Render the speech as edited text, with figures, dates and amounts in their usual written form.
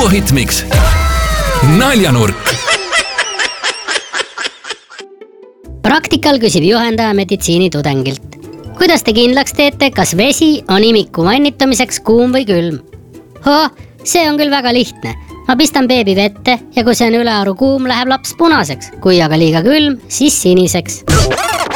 Raadio Hitmix. Naljanurk. Praktikal küsib juhendaja meditsiinitudengilt. Kuidas te kindlaks teete, kas vesi on imiku vannitamiseks kuum või külm? See on küll väga lihtne. Ma pistan beebi vette ja kui see on ülearu kuum, läheb laps punaseks. Kui aga liiga külm, siis siniseks.